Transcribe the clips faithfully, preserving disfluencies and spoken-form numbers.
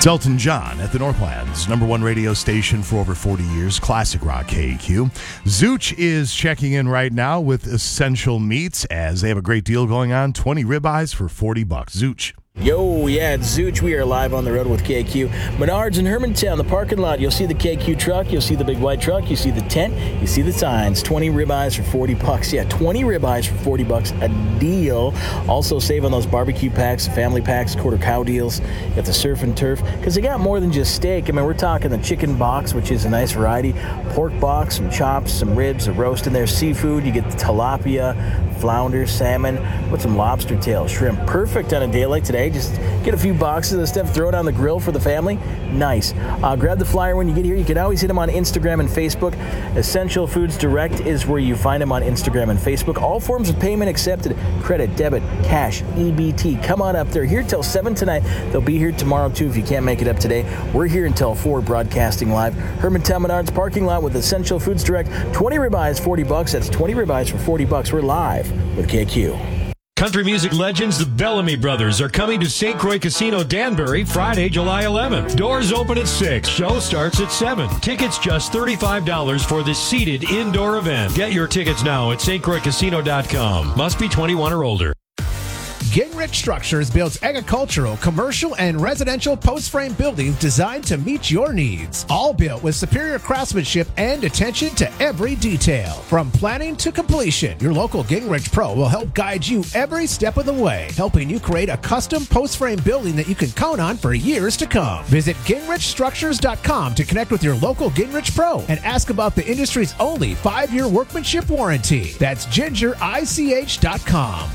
It's Elton John at the Northlands, number one radio station for over forty years, classic rock K A Q. Zooch is checking in right now with Essential Meats as they have a great deal going on, twenty ribeyes for forty bucks. Zooch. Yo, yeah, it's Zooch. We are live on the road with K Q. Menards in Hermantown, the parking lot. You'll see the K Q truck. You'll see the big white truck. You see the tent. You see the signs. twenty ribeyes for forty bucks. Yeah, twenty ribeyes for forty bucks a deal. Also save on those barbecue packs, family packs, quarter cow deals. You got the surf and turf because they got more than just steak. I mean, we're talking the chicken box, which is a nice variety, pork box, some chops, some ribs, a roast in there, seafood. You get the tilapia, flounder, salmon, with some lobster tail, shrimp. Perfect on a day like today. Just get a few boxes of the stuff, throw it on the grill for the family. Nice. Uh, grab the flyer when you get here. You can always hit them on Instagram and Facebook. Essential Foods Direct is where you find them on Instagram and Facebook. All forms of payment accepted. Credit, debit, cash, E B T. Come on up. They're here till seven tonight. They'll be here tomorrow, too, if you can't make it up today. We're here until four, broadcasting live. Hermantown Menards parking lot with Essential Foods Direct. twenty ribeyes, forty bucks. That's twenty ribeyes for forty bucks. We're live with K Q. Country music legends, the Bellamy Brothers, are coming to Saint Croix Casino, Danbury, Friday, July eleventh. Doors open at six. Show starts at seven. Tickets just thirty-five dollars for this seated indoor event. Get your tickets now at S T Croix Casino dot com. Must be twenty-one or older. Gingrich Structures builds agricultural, commercial, and residential post-frame buildings designed to meet your needs. All built with superior craftsmanship and attention to every detail. From planning to completion, your local Gingrich Pro will help guide you every step of the way, helping you create a custom post-frame building that you can count on for years to come. Visit Gingrich Structures dot com to connect with your local Gingrich Pro and ask about the industry's only five-year workmanship warranty. That's Ginger I C H dot com.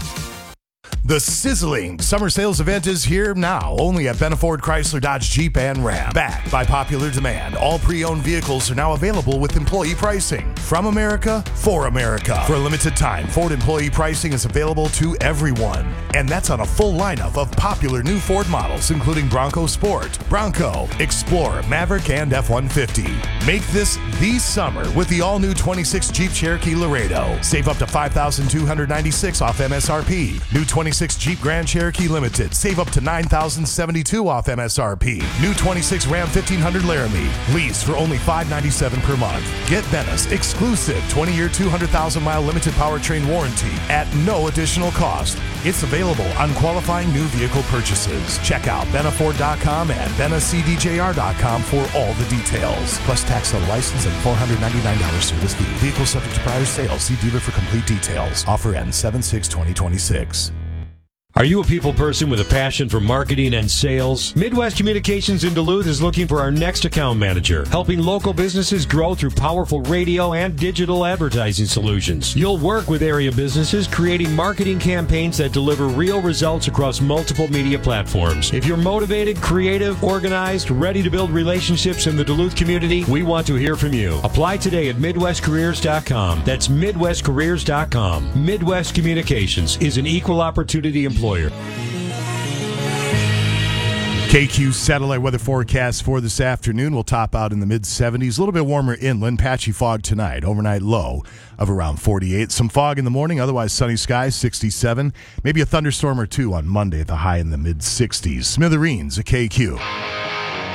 The sizzling summer sales event is here now, only at Benna Ford Chrysler Dodge Jeep and Ram. Backed by popular demand, all pre-owned vehicles are now available with employee pricing. From America, for America. For a limited time, Ford employee pricing is available to everyone. And that's on a full lineup of popular new Ford models, including Bronco Sport, Bronco, Explorer, Maverick, and F one fifty. Make this the summer with the all-new twenty-six Jeep Cherokee Laredo. Save up to five thousand two hundred ninety-six dollars off M S R P. New twenty-six Jeep Grand Cherokee Limited. Save up to nine thousand seventy-two dollars off M S R P. New twenty-six Ram fifteen hundred Laramie. Lease for only five hundred ninety-seven dollars per month. Get Benna's exclusive twenty-year, two hundred thousand mile limited powertrain warranty at no additional cost. It's available on qualifying new vehicle purchases. Check out Benna Ford dot com and Benna C D J R dot com for all the details. Plus tax on license and four hundred ninety-nine dollars service fee. Vehicle subject to prior sale. See dealer for complete details. Offer ends seven six twenty twenty-six. Are you a people person with a passion for marketing and sales? Midwest Communications in Duluth is looking for our next account manager, helping local businesses grow through powerful radio and digital advertising solutions. You'll work with area businesses creating marketing campaigns that deliver real results across multiple media platforms. If you're motivated, creative, organized, ready to build relationships in the Duluth community, we want to hear from you. Apply today at Midwest Careers dot com. That's Midwest Careers dot com. Midwest Communications is an equal opportunity employer. K Q satellite weather forecast for this afternoon will top out in the mid seventies. A little bit warmer inland. Patchy fog tonight. Overnight low of around forty-eight. Some fog in the morning. Otherwise sunny skies, sixty-seven. Maybe a thunderstorm or two on Monday at the high in the mid sixties. Smithereens at K Q.